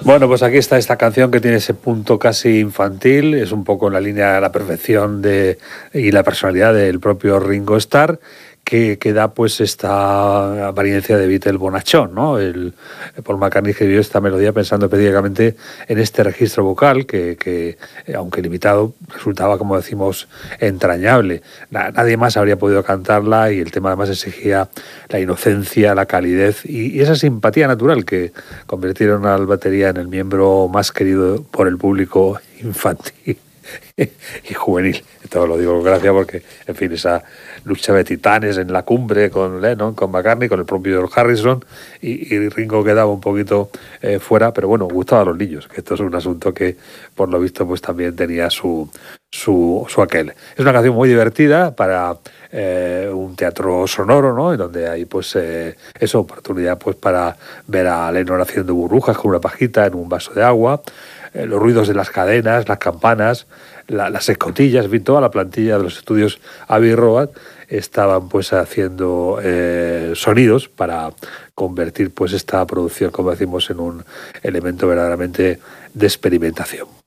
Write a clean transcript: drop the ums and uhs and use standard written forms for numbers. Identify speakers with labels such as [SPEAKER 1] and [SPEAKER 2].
[SPEAKER 1] Bueno, pues aquí está esta canción que tiene ese punto casi infantil, es un poco en la línea de la perfección y la personalidad del propio Ringo Starr, que da pues esta apariencia de Beatle bonachón, ¿no? Paul McCartney escribió esta melodía pensando específicamente en este registro vocal que aunque limitado, resultaba, como decimos, entrañable. Nadie más habría podido cantarla y el tema además exigía la inocencia, la calidez y esa simpatía natural que convirtieron al batería en el miembro más querido por el público infantil y juvenil. Esto lo digo con gracia porque, en fin, esa lucha de titanes en la cumbre con Lennon, con McCartney, con el propio George Harrison y Ringo quedaba un poquito fuera, pero bueno, gustaba a los niños, que esto es un asunto que, por lo visto, pues también tenía su aquel. Es una canción muy divertida para un teatro sonoro, ¿no? En donde hay pues esa oportunidad pues para ver a Lennon haciendo burbujas con una pajita en un vaso de agua, los ruidos de las cadenas, las campanas, las escotillas, en fin, toda la plantilla de los estudios Abbey Road estaban pues haciendo sonidos para convertir pues esta producción, como decimos, en un elemento verdaderamente de experimentación.